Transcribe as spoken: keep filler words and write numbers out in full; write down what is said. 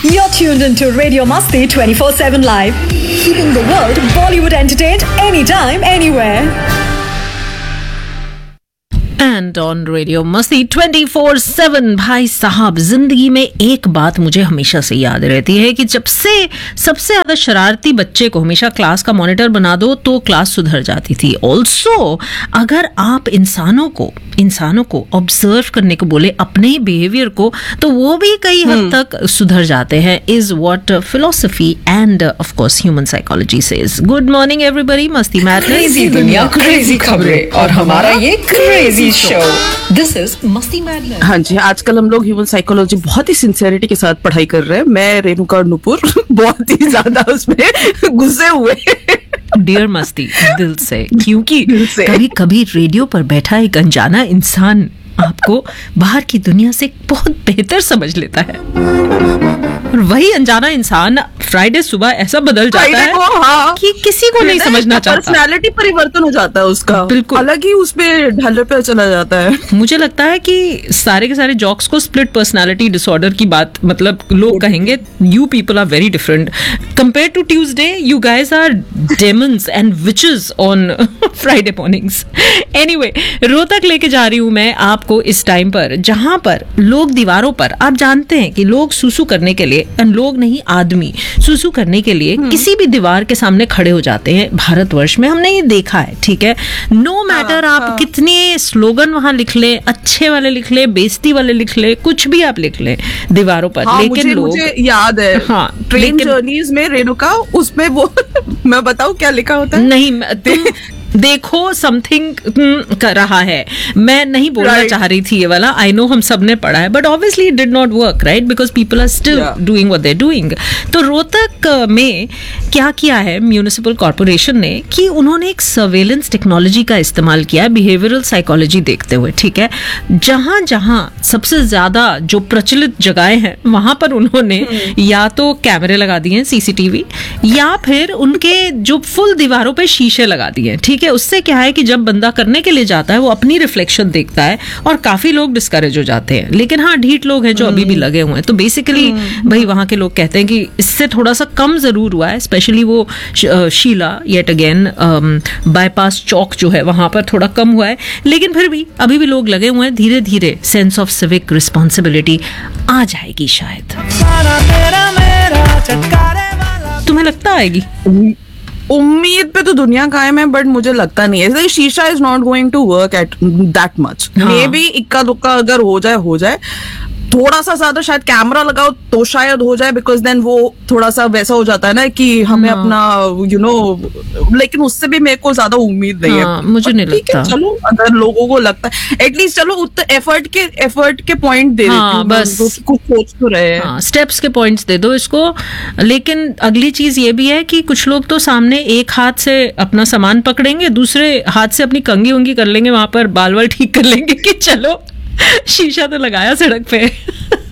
You're tuned into Radio Masti twenty-four seven Live, keeping the world Bollywood entertained anytime, anywhere. And on radio मस्ती twenty four seven. भाई साहब, जिंदगी में एक बात मुझे हमेशा से याद रहती है कि जब से सबसे ज्यादा शरारती बच्चे को हमेशा क्लास का मॉनिटर बना दो तो क्लास सुधर जाती थी। ऑल्सो अगर आप इंसानों को इंसानों को ऑब्जर्व करने को बोले, अपने ही बिहेवियर को, तो वो भी कई हद तक सुधर जाते हैं, is what philosophy end of course human psychology says. Good morning everybody, मस्ती मैडनेस, दुनिया, क्रेजी खबरें और हमारा ये क्रेजी शो। दिस इज मस्ती मैडनेस। हाँ जी, आजकल हम लोग ह्यूमन साइकोलॉजी बहुत ही सिंसियरिटी के साथ पढ़ाई कर रहे हैं। मैं रेणुका नुपुर बहुत ही ज्यादा उसमें घुसे हुए डियर मस्ती, दिल से, क्योंकि कभी कभी रेडियो पर बैठा एक अनजाना इंसान आपको बाहर की दुनिया से बहुत बेहतर समझ लेता है, और वही अनजाना इंसान फ्राइडे सुबह ऐसा बदल जाता है को, हाँ, कि किसी को नहीं समझना चाहता। पर्सनालिटी परिवर्तन हो जाता है उसका, बिल्कुल अलग ही उसमें ढल पे चला जाता है। मुझे लगता है कि सारे के सारे जॉक्स को स्प्लिट पर्सनालिटी डिसऑर्डर की बात, मतलब लोग कहेंगे you people are very different compare to Tuesday, you guys are Demons and witches on Friday mornings. Anyway, Rohtak लेके जा रही हूं मैं आपको इस टाइम पर, जहां पर लोग दीवारों पर, आप जानते हैं कि लोग सुसु करने के लिए, लोग नहीं आदमी सुसु करने के लिए किसी भी दीवार के सामने खड़े हो जाते हैं। भारतवर्ष में हमने ये देखा है, ठीक है। नो मैटर आप हाँ. कितने स्लोगन वहां लिख ले, अच्छे वाले लिख ले, बेइज्जती वाले लिख ले, कुछ भी आप लिख ले दीवारों पर, हाँ, लेकिन मुझे, लोग मुझे याद है हाँ, ट्रेन जर्नीज में रेणुका, उसमें वो मैं बताऊं क्या लिखा होता है? नहीं, तुम देखो समथिंग कर रहा है, मैं नहीं बोलना right. चाह रही थी ये वाला, आई नो हम सब ने पढ़ा है, but obviously it did not work, right, because people are still doing what they are doing. तो रोहतक में क्या किया है म्यूनिसिपल कॉर्पोरेशन ने कि उन्होंने एक सर्वेलेंस टेक्नोलॉजी का इस्तेमाल किया है बिहेवियरल साइकोलॉजी देखते हुए, ठीक है। जहां जहां सबसे ज्यादा जो प्रचलित जगहें हैं वहां पर उन्होंने या तो कैमरे लगा दिए हैं, सीसीटीवी, या फिर उनके जो फुल दीवारों पे शीशे लगा दिए हैं, ठीक है। उससे क्या है कि जब बंदा करने के लिए जाता है वो अपनी रिफ्लेक्शन देखता है, और काफी लोग डिस्करेज हो जाते हैं। लेकिन हाँ, ढीठ लोग हैं जो अभी भी लगे हुए हैं। तो बेसिकली भाई वहां के लोग कहते हैं कि इससे थोड़ा सा कम जरूर हुआ है, स्पेशली वो शीला येट अगेन बाईपास चौक जो है वहां पर थोड़ा कम हुआ है, लेकिन फिर भी अभी भी लोग लगे हुए हैं। धीरे धीरे सेंस ऑफ सिविक रिस्पॉन्सिबिलिटी आ जाएगी शायद। तुम्हें लगता आएगी? उम्मीद पे तो दुनिया कायम है, बट मुझे लगता नहीं है। शीशा is not going to work at that much. May be इक्का दुक्का अगर हो जाए हो जाए, थोड़ा सा ज्यादा शायद कैमरा लगाओ तो शायद हो जाए, बिकॉज देन वो थोड़ा सा वैसा हो जाता है ना कि हमें अपना यू नो, लेकिन उससे भी मेरे को ज्यादा उम्मीद नहीं हाँ, है। मुझे नहीं लगता। चलो अगर लोगों को लगता है एटलीस्ट, चलो उतना एफर्ट के एफर्ट के पॉइंट दे हाँ, देती बस कुछ सोच तो रहे हैं, हाँ, स्टेप्स के पॉइंट्स दे दो इसको। लेकिन अगली चीज ये भी है कि कुछ लोग तो सामने एक हाथ से अपना सामान पकड़ेंगे, दूसरे हाथ से अपनी कंगी उंगी कर लेंगे, वहां पर बाल वाल ठीक कर लेंगे कि चलो शीशा तो लगाया सड़क पे।